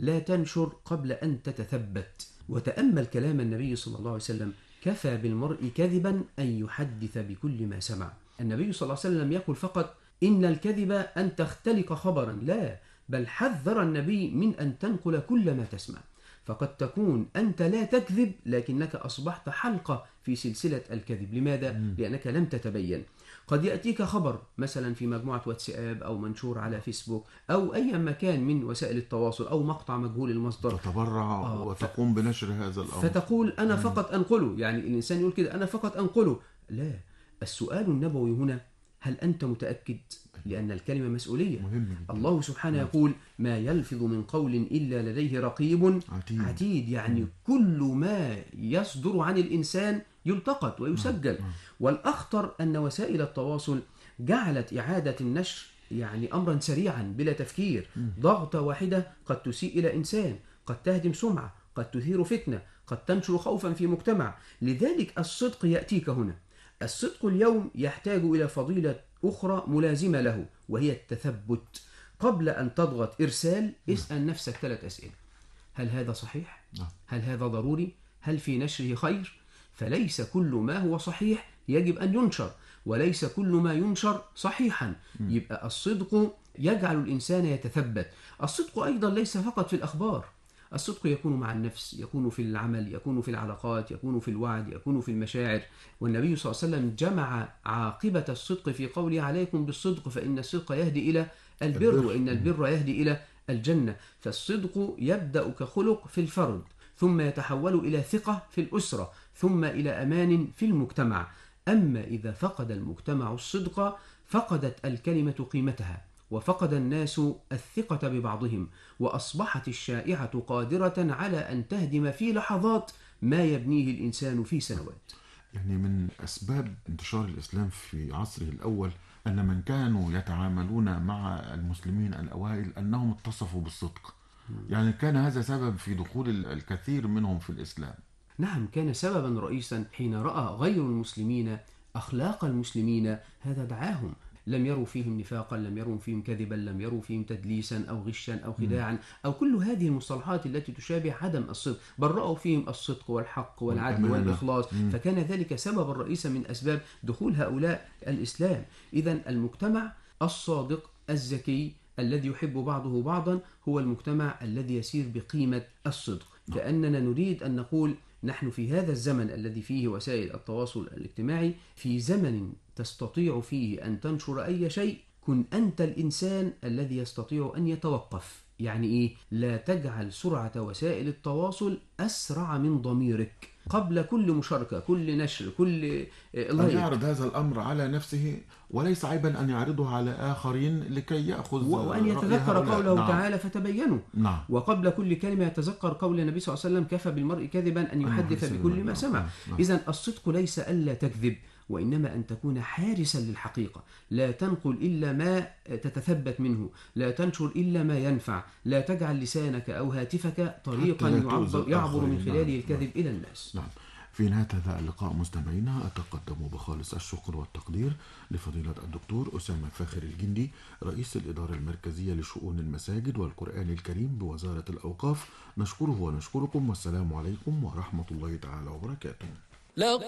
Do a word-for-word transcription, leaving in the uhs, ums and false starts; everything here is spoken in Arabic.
لا تنشر قبل أن تتثبت. وتأمل كلام النبي صلى الله عليه وسلم: كفى بالمرء كذبا أن يحدث بكل ما سمع. النبي صلى الله عليه وسلم يقول فقط إن الكذب أن تختلق خبرا، لا، بل حذر النبي من أن تنقل كل ما تسمع. فقد تكون أنت لا تكذب لكنك أصبحت حلقة في سلسلة الكذب. لماذا؟ م. لأنك لم تتبين. قد يأتيك خبر مثلا في مجموعة واتساب أو منشور على فيسبوك أو أي مكان من وسائل التواصل أو مقطع مجهول المصدر، تتبرع آه وتقوم ف... بنشر هذا الأمر، فتقول أنا فقط أنقله. يعني الإنسان يقول كده: أنا فقط أنقله. لا، السؤال النبوي هنا: هل أنت متأكد؟ لأن الكلمة مسؤولية. الله سبحانه يقول: ما يلفظ من قول إلا لديه رقيب عتيد, عتيد. يعني مم. كل ما يصدر عن الإنسان يلتقط ويسجل. مم. والأخطر أن وسائل التواصل جعلت إعادة النشر يعني أمرا سريعا بلا تفكير. مم. ضغطة واحدة قد تسيء إلى إنسان، قد تهدم سمعة، قد تثير فتنة، قد تنشر خوفا في مجتمع. لذلك الصدق يأتيك هنا. الصدق اليوم يحتاج إلى فضيلة أخرى ملازمة له، وهي التثبت. قبل أن تضغط إرسال اسأل نفسك ثلاث أسئلة: هل هذا صحيح؟ هل هذا ضروري؟ هل في نشره خير؟ فليس كل ما هو صحيح يجب أن ينشر، وليس كل ما ينشر صحيحا. يبقى الصدق يجعل الإنسان يتثبت. الصدق أيضا ليس فقط في الأخبار، الصدق يكون مع النفس، يكون في العمل، يكون في العلاقات، يكون في الوعد، يكون في المشاعر. والنبي صلى الله عليه وسلم جمع عاقبة الصدق في قوله: عليكم بالصدق فإن الصدق يهدي إلى البر وإن البر يهدي إلى الجنة. فالصدق يبدأ كخلق في الفرد، ثم يتحول إلى ثقة في الأسرة، ثم إلى أمان في المجتمع. أما إذا فقد المجتمع الصدق فقدت الكلمة قيمتها، وفقد الناس الثقة ببعضهم، وأصبحت الشائعة قادرة على أن تهدم في لحظات ما يبنيه الإنسان في سنوات. يعني من أسباب انتشار الإسلام في عصره الأول أن من كانوا يتعاملون مع المسلمين الأوائل أنهم اتصفوا بالصدق. يعني كان هذا سبب في دخول الكثير منهم في الإسلام. نعم، كان سببا رئيسا. حين رأى غير المسلمين أخلاق المسلمين هذا دعاهم. لم يروا فيهم نفاقا، لم يروا فيهم كذبا، لم يروا فيهم تدليسا أو غشا أو خداعا أو كل هذه المصطلحات التي تشابه عدم الصدق، بل رأوا فيهم الصدق والحق والعدل والإخلاص. فكان ذلك سببا رئيسا من أسباب دخول هؤلاء الإسلام. إذن المجتمع الصادق الذكي الذي يحب بعضه بعضا هو المجتمع الذي يسير بقيمة الصدق. كأننا نريد أن نقول: نحن في هذا الزمن الذي فيه وسائل التواصل الاجتماعي، في زمن تستطيع فيه أن تنشر أي شيء، كن أنت الإنسان الذي يستطيع أن يتوقف. يعني إيه؟ لا تجعل سرعة وسائل التواصل أسرع من ضميرك. قبل كل مشاركة، كل نشر، كل أن يعرض هذا الأمر على نفسه، وليس عيبا أن يعرضه على آخرين لكي يأخذ وأن يتذكر قوله نعم. تعالى فتبينوا. نعم. وقبل كل كلمة يتذكر قول النبي صلى الله عليه وسلم: كفى بالمرء كذبا أن يحدث بكل ما سمع. نعم. إذن الصدق ليس ألا تكذب، وإنما أن تكون حارسا للحقيقة. لا تنقل إلا ما تتثبت منه، لا تنشر إلا ما ينفع، لا تجعل لسانك أو هاتفك طريقا يعبر, يعبر من خلاله الكذب نعم. إلى الناس. نعم. في نهاية هذا اللقاء مستمعينا أتقدم بخالص الشكر والتقدير لفضيلة الدكتور أسامة فاخر الجندي، رئيس الإدارة المركزية لشؤون المساجد والقرآن الكريم بوزارة الأوقاف. نشكره ونشكركم، والسلام عليكم ورحمة الله تعالى وبركاته.